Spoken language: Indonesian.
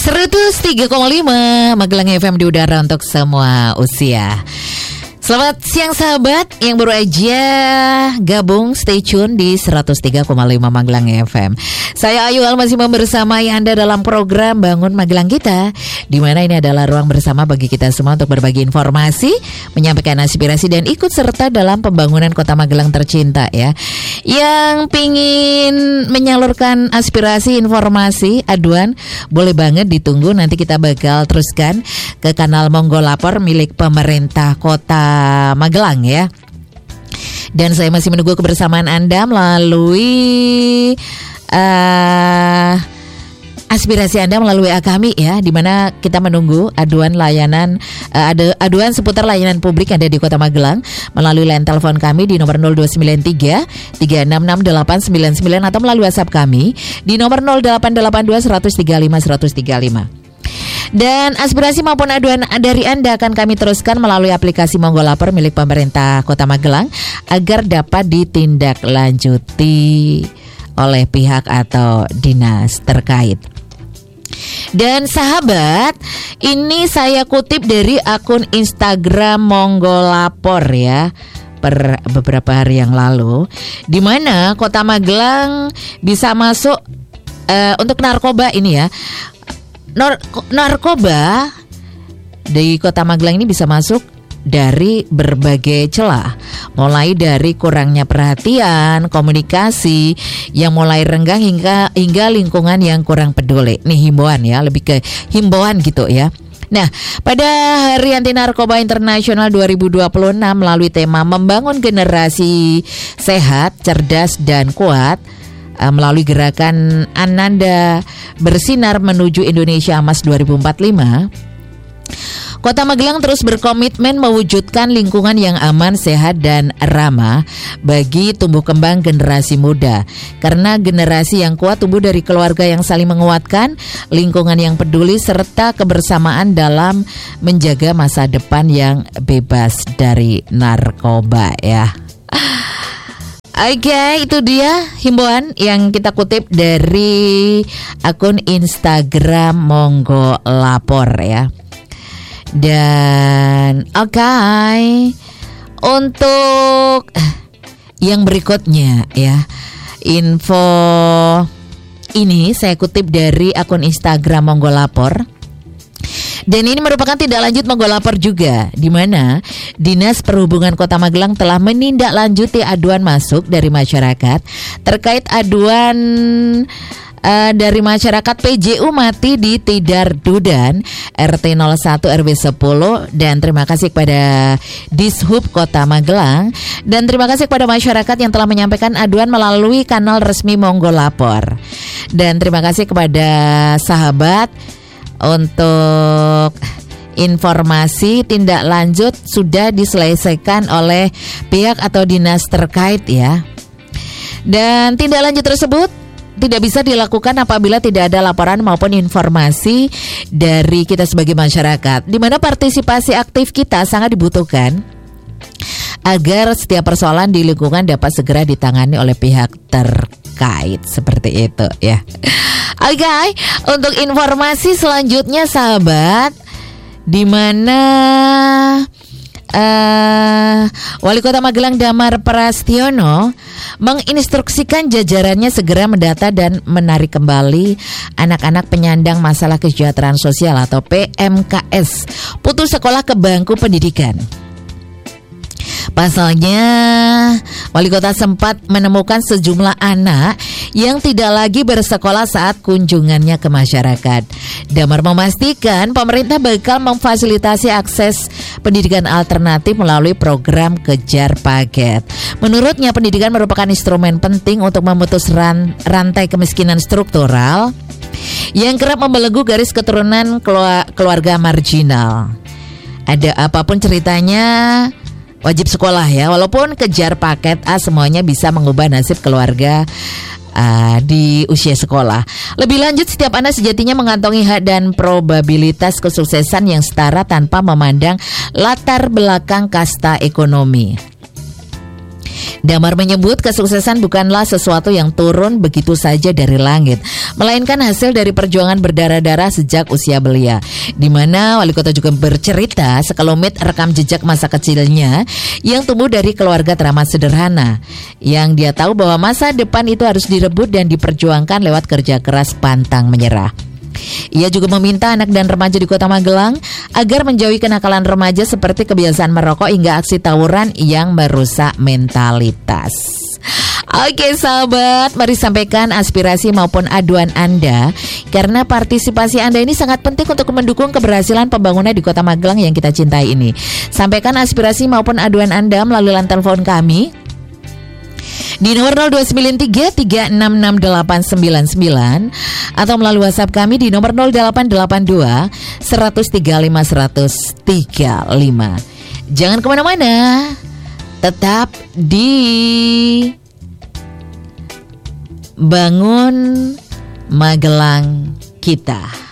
103,5 Magelang FM di udara untuk semua usia. Selamat siang sahabat yang baru aja gabung, stay tune di 103,5 Magelang FM. Saya Ayu Al masih membersamai Anda dalam program Bangun Magelang Kita, di mana ini adalah ruang bersama bagi kita semua untuk berbagi informasi, menyampaikan aspirasi dan ikut serta dalam pembangunan Kota Magelang tercinta ya. Yang pingin menyalurkan aspirasi, informasi, aduan, boleh banget ditunggu, nanti kita bakal teruskan ke kanal Monggo Lapor milik pemerintah Kota Magelang ya. Dan saya masih menunggu kebersamaan Anda melalui aspirasi Anda melalui kami ya, di mana kita menunggu aduan layanan aduan seputar layanan publik ada di Kota Magelang melalui line telepon kami di nomor 0293 366899 atau melalui WhatsApp kami di nomor 0882 135 135. Dan aspirasi maupun aduan dari Anda akan kami teruskan melalui aplikasi Monggo Lapor milik pemerintah Kota Magelang agar dapat ditindaklanjuti oleh pihak atau dinas terkait. Dan sahabat, ini saya kutip dari akun Instagram Monggo Lapor ya, per beberapa hari yang lalu, di mana Kota Magelang bisa masuk untuk narkoba ini ya. Narkoba di Kota Magelang ini bisa masuk dari berbagai celah, mulai dari kurangnya perhatian, komunikasi yang mulai renggang hingga lingkungan yang kurang peduli. Nih himbauan ya, lebih ke himbauan gitu ya. Nah, pada Hari Anti Narkoba Internasional 2026 melalui tema Membangun Generasi Sehat, Cerdas dan Kuat, melalui gerakan Ananda Bersinar Menuju Indonesia Emas 2045, Kota Magelang terus berkomitmen mewujudkan lingkungan yang aman, sehat, dan ramah bagi tumbuh kembang generasi muda. Karena generasi yang kuat tumbuh dari keluarga yang saling menguatkan, lingkungan yang peduli, serta kebersamaan dalam menjaga masa depan yang bebas dari narkoba ya. Oke, itu dia himbauan yang kita kutip dari akun Instagram Monggo Lapor ya. Dan untuk yang berikutnya ya, info ini saya kutip dari akun Instagram Monggo Lapor. Dan ini merupakan tindak lanjut Monggo Lapor juga, di mana Dinas Perhubungan Kota Magelang telah menindaklanjuti aduan masuk dari masyarakat terkait aduan dari masyarakat PJU mati di Tidar Dudan RT 01 RW 10. Dan terima kasih kepada Dishub Kota Magelang, dan terima kasih kepada masyarakat yang telah menyampaikan aduan melalui kanal resmi Monggo Lapor. Dan terima kasih kepada sahabat untuk informasi tindak lanjut sudah diselesaikan oleh pihak atau dinas terkait ya. Dan tindak lanjut tersebut tidak bisa dilakukan apabila tidak ada laporan maupun informasi dari kita sebagai masyarakat, di mana partisipasi aktif kita sangat dibutuhkan agar setiap persoalan di lingkungan dapat segera ditangani oleh pihak terkait, seperti itu ya. Oke, untuk informasi selanjutnya sahabat, di mana Wali Kota Magelang Damar Prastiono menginstruksikan jajarannya segera mendata dan menarik kembali anak-anak penyandang masalah kesejahteraan sosial atau PMKS putus sekolah ke bangku pendidikan. Pasalnya, Wali Kota sempat menemukan sejumlah anak yang tidak lagi bersekolah saat kunjungannya ke masyarakat. Damar memastikan pemerintah bakal memfasilitasi akses pendidikan alternatif melalui program Kejar Paket. Menurutnya, pendidikan merupakan instrumen penting untuk memutus rantai kemiskinan struktural yang kerap membelenggu garis keturunan keluarga marginal. Ada apapun ceritanya, wajib sekolah ya, walaupun kejar paket A semuanya bisa mengubah nasib keluarga di usia sekolah. Lebih lanjut, setiap anak sejatinya mengantongi hak dan probabilitas kesuksesan yang setara tanpa memandang latar belakang kasta ekonomi. Damar menyebut kesuksesan bukanlah sesuatu yang turun begitu saja dari langit, melainkan hasil dari perjuangan berdarah-darah sejak usia belia. Di mana wali kota juga bercerita sekelumit rekam jejak masa kecilnya yang tumbuh dari keluarga teramat sederhana, yang dia tahu bahwa masa depan itu harus direbut dan diperjuangkan lewat kerja keras pantang menyerah. Ia juga meminta anak dan remaja di Kota Magelang agar menjauhi kenakalan remaja seperti kebiasaan merokok hingga aksi tawuran yang merusak mentalitas. Oke sahabat, mari sampaikan aspirasi maupun aduan Anda, karena partisipasi Anda ini sangat penting untuk mendukung keberhasilan pembangunan di Kota Magelang yang kita cintai ini. Sampaikan aspirasi maupun aduan Anda melalui line telepon kami di nomor 0293666899 atau melalui WhatsApp kami di nomor 0882 135 135. Jangan kemana-mana, tetap di Bangun Magelang kita.